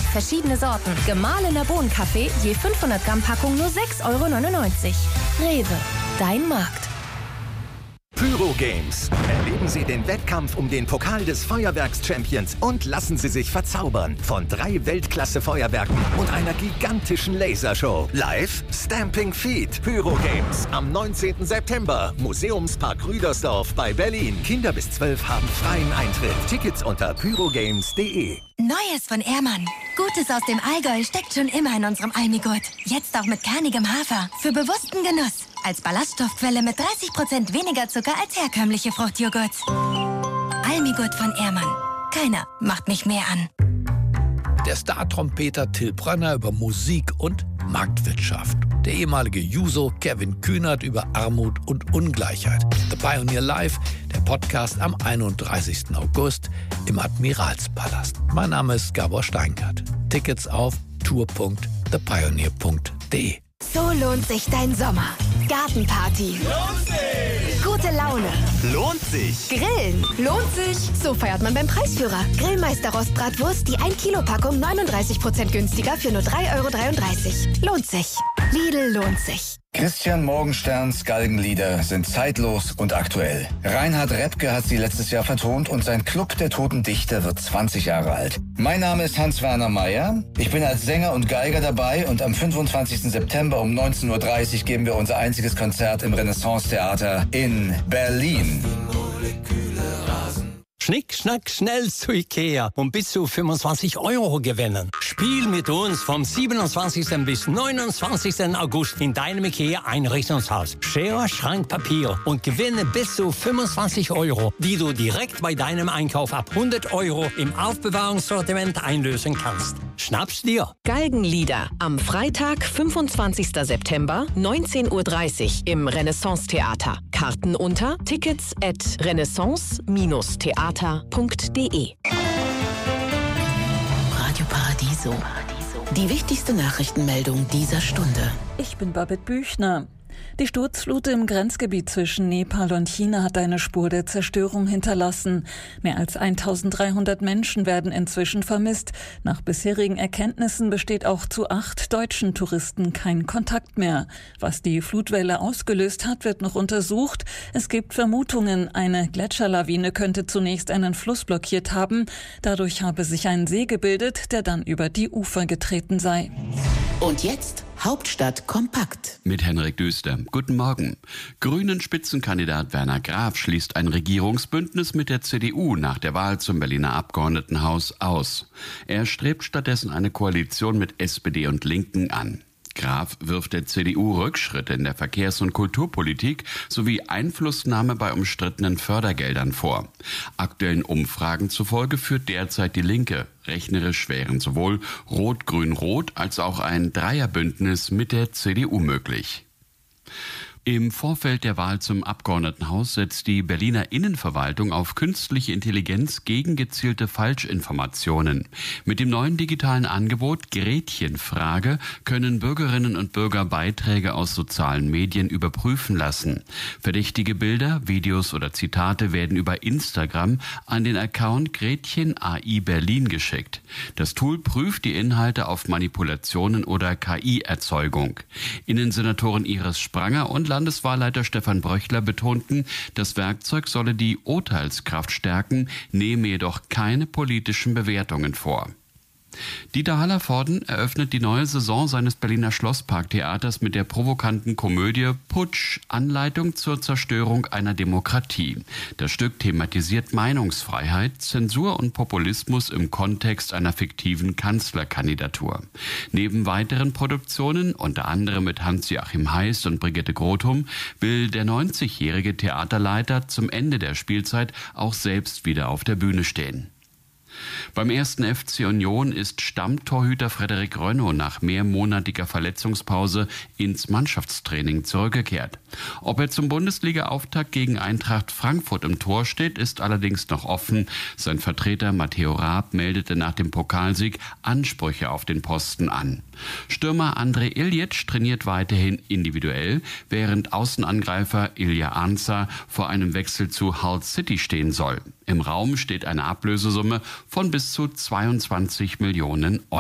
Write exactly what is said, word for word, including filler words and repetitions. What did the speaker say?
verschiedene Sorten. Gemahlener Bohnenkaffee, je fünfhundert Gramm Packung nur sechs Euro neunundneunzig. Rewe, dein Markt. Pyro Games. Erleben Sie den Wettkampf um den Pokal des Feuerwerks-Champions und lassen Sie sich verzaubern von drei Weltklasse-Feuerwerken und einer gigantischen Lasershow. Live Stamping Feet. Pyro Games am neunzehnten September. Museumspark Rüdersdorf bei Berlin. Kinder bis zwölf haben freien Eintritt. Tickets unter pyrogames punkt de. Neues von Ehrmann. Gutes aus dem Allgäu steckt schon immer in unserem Almigurt. Jetzt auch mit kernigem Hafer. Für bewussten Genuss. Als Ballaststoffquelle mit dreißig Prozent weniger Zucker als herkömmliche Fruchtjoghurts. Almigurt von Ehrmann. Keiner macht mich mehr an. Der Star-Trompeter Till Brönner über Musik und Marktwirtschaft. Der ehemalige Juso Kevin Kühnert über Armut und Ungleichheit. The Pioneer Live, der Podcast am einunddreißigsten August im Admiralspalast. Mein Name ist Gabor Steingart. Tickets auf tour punkt the pioneer punkt de. So lohnt sich dein Sommer. Gartenparty. Lohnt sich! Gute Laune. Lohnt sich! Grillen. Lohnt sich! So feiert man beim Preisführer. Grillmeister Rostbratwurst, die ein Kilo Packung neununddreißig Prozent günstiger für nur drei Euro dreiunddreißig. Lohnt sich. Lidl lohnt sich. Christian Morgensterns Galgenlieder sind zeitlos und aktuell. Reinhard Repke hat sie letztes Jahr vertont und sein Club der Toten Dichter wird zwanzig Jahre alt. Mein Name ist Hans-Werner Meyer. Ich bin als Sänger und Geiger dabei und am fünfundzwanzigsten September um neunzehn Uhr dreißig geben wir unser einziges Konzert im Renaissance-Theater in Berlin. Schnick, schnack, schnell zu Ikea und bis zu fünfundzwanzig Euro gewinnen. Spiel mit uns vom siebenundzwanzigsten bis neunundzwanzigsten August in deinem Ikea-Einrichtungshaus. Schere, Schrank, Papier und gewinne bis zu fünfundzwanzig Euro, die du direkt bei deinem Einkauf ab hundert Euro im Aufbewahrungssortiment einlösen kannst. Schnapp's dir! Galgenlieder am Freitag, fünfundzwanzigsten September, neunzehn Uhr dreißig im Renaissance-Theater. Karten unter tickets at renaissance Bindestrich theater punkt de. Radio Paradiso. Die wichtigste Nachrichtenmeldung dieser Stunde. Ich bin Babette Büchner. Die Sturzflut im Grenzgebiet zwischen Nepal und China hat eine Spur der Zerstörung hinterlassen. Mehr als eintausenddreihundert Menschen werden inzwischen vermisst. Nach bisherigen Erkenntnissen besteht auch zu acht deutschen Touristen kein Kontakt mehr. Was die Flutwelle ausgelöst hat, wird noch untersucht. Es gibt Vermutungen, eine Gletscherlawine könnte zunächst einen Fluss blockiert haben. Dadurch habe sich ein See gebildet, der dann über die Ufer getreten sei. Und jetzt Hauptstadt kompakt. Mit Henrik Düster. Guten Morgen. Grünen-Spitzenkandidat Werner Graf schließt ein Regierungsbündnis mit der C D U nach der Wahl zum Berliner Abgeordnetenhaus aus. Er strebt stattdessen eine Koalition mit S P D und Linken an. Graf wirft der C D U Rückschritte in der Verkehrs- und Kulturpolitik sowie Einflussnahme bei umstrittenen Fördergeldern vor. Aktuellen Umfragen zufolge führt derzeit die Linke. Rechnerisch wären sowohl Rot-Grün-Rot als auch ein Dreierbündnis mit der C D U möglich. Im Vorfeld der Wahl zum Abgeordnetenhaus setzt die Berliner Innenverwaltung auf künstliche Intelligenz gegen gezielte Falschinformationen. Mit dem neuen digitalen Angebot Gretchenfrage können Bürgerinnen und Bürger Beiträge aus sozialen Medien überprüfen lassen. Verdächtige Bilder, Videos oder Zitate werden über Instagram an den Account Gretchen A I Berlin geschickt. Das Tool prüft die Inhalte auf Manipulationen oder K I-Erzeugung. Innensenatorin Iris Spranger und Landeswahlleiter Stefan Bröchler betonten, das Werkzeug solle die Urteilskraft stärken, nehme jedoch keine politischen Bewertungen vor. Dieter Hallervorden eröffnet die neue Saison seines Berliner Schlossparktheaters mit der provokanten Komödie Putsch, Anleitung zur Zerstörung einer Demokratie. Das Stück thematisiert Meinungsfreiheit, Zensur und Populismus im Kontext einer fiktiven Kanzlerkandidatur. Neben weiteren Produktionen, unter anderem mit Hans-Joachim Heiß und Brigitte Grothum, will der neunzigjährige Theaterleiter zum Ende der Spielzeit auch selbst wieder auf der Bühne stehen. Beim ersten F C Union ist Stammtorhüter Frederik Rönno nach mehrmonatiger Verletzungspause ins Mannschaftstraining zurückgekehrt. Ob er zum Bundesliga-Auftakt gegen Eintracht Frankfurt im Tor steht, ist allerdings noch offen. Sein Vertreter Matteo Raab meldete nach dem Pokalsieg Ansprüche auf den Posten an. Stürmer Andrej Iljic trainiert weiterhin individuell, während Außenangreifer Ilja Ansa vor einem Wechsel zu Hull City stehen soll. Im Raum steht eine Ablösesumme von bis zu zweiundzwanzig Millionen Euro.